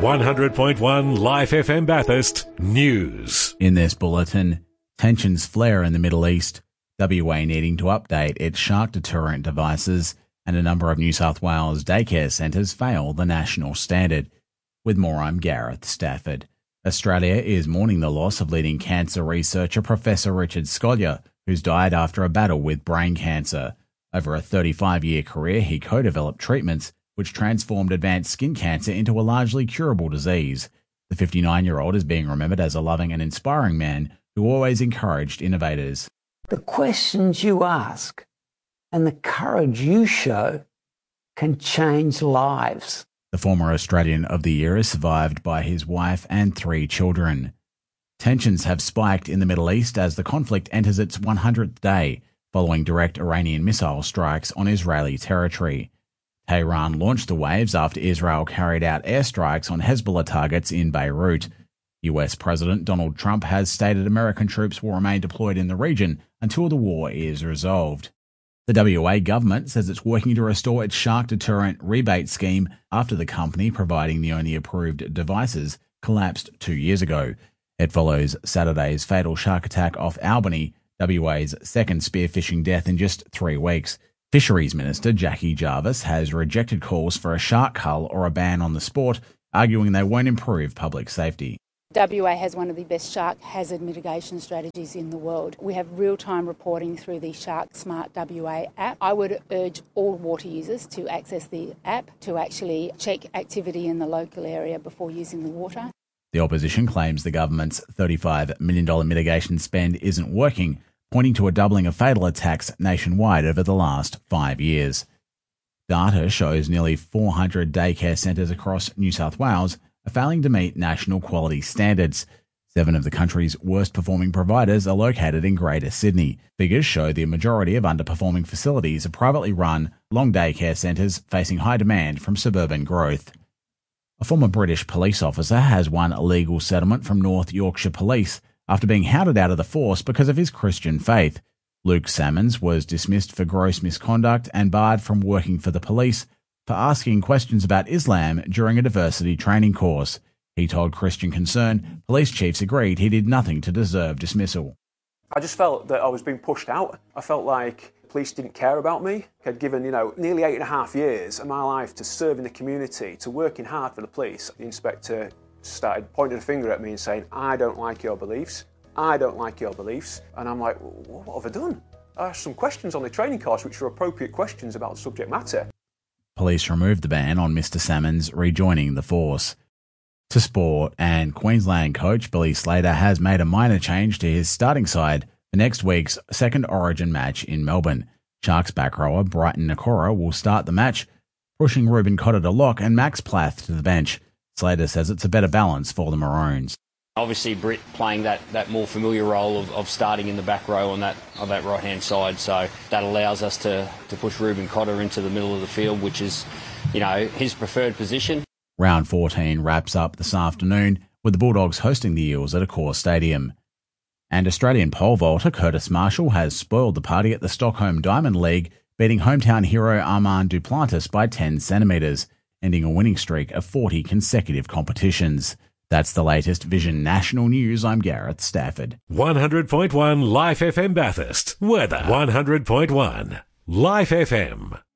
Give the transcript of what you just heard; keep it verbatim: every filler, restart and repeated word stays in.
one hundred point one Life F M Bathurst News. In this bulletin, tensions flare in the Middle East, W A needing to update its shark deterrent devices, and a number of New South Wales daycare centres fail the national standard. With more, I'm Gareth Stafford. Australia is mourning the loss of leading cancer researcher Professor Richard Scolyer, who's died after a battle with brain cancer. Over a thirty-five-year career, he co-developed treatments which transformed advanced skin cancer into a largely curable disease. The fifty-nine-year-old is being remembered as a loving and inspiring man who always encouraged innovators. The questions you ask and the courage you show can change lives. The former Australian of the Year is survived by his wife and three children. Tensions have spiked in the Middle East as the conflict enters its one hundredth day, following direct Iranian missile strikes on Israeli territory. Tehran launched the waves after Israel carried out airstrikes on Hezbollah targets in Beirut. U S President Donald Trump has stated American troops will remain deployed in the region until the war is resolved. The W A government says it's working to restore its shark deterrent rebate scheme after the company providing the only approved devices collapsed two years ago. It follows Saturday's fatal shark attack off Albany, W A's second spearfishing death in just three weeks. Fisheries Minister Jackie Jarvis has rejected calls for a shark cull or a ban on the sport, arguing they won't improve public safety. W A has one of the best shark hazard mitigation strategies in the world. We have real-time reporting through the Shark Smart W A app. I would urge all water users to access the app to actually check activity in the local area before using the water. The opposition claims the government's thirty-five million dollars mitigation spend isn't working, pointing to a doubling of fatal attacks nationwide over the last five years. Data shows nearly four hundred daycare centres across New South Wales are failing to meet national quality standards. Seven of the country's worst-performing providers are located in Greater Sydney. Figures show the majority of underperforming facilities are privately run, long daycare centres facing high demand from suburban growth. A former British police officer has won a legal settlement from North Yorkshire Police after being hounded out of the force because of his Christian faith. Luke Salmons was dismissed for gross misconduct and barred from working for the police for asking questions about Islam during a diversity training course. He told Christian Concern police chiefs agreed he did nothing to deserve dismissal. I just felt that I was being pushed out. I felt like police didn't care about me. I'd given, you know, nearly eight and a half years of my life to serve in the community, to working hard for the police. The inspector started pointing a finger at me and saying, I don't like your beliefs. I don't like your beliefs. And I'm like, what have I done? I asked some questions on the training course which were appropriate questions about the subject matter. Police removed the ban on Mister Salmons rejoining the force. To sport, and Queensland coach Billy Slater has made a minor change to his starting side for next week's second Origin match in Melbourne. Sharks back rower Brighton Nakora will start the match, pushing Ruben Cotter to lock and Max Plath to the bench. Slater says it's a better balance for the Maroons. Obviously, Britt playing that, that more familiar role of, of starting in the back row on that on that right-hand side, so that allows us to, to push Ruben Cotter into the middle of the field, which is, you know, his preferred position. Round fourteen wraps up this afternoon with the Bulldogs hosting the Eels at Accor Stadium. And Australian pole vaulter Curtis Marshall has spoiled the party at the Stockholm Diamond League, beating hometown hero Armand Duplantis by ten centimetres, ending a winning streak of forty consecutive competitions. That's the latest Vision National News. I'm Gareth Stafford. one hundred point one Life F M Bathurst. Weather. one hundred point one Life F M.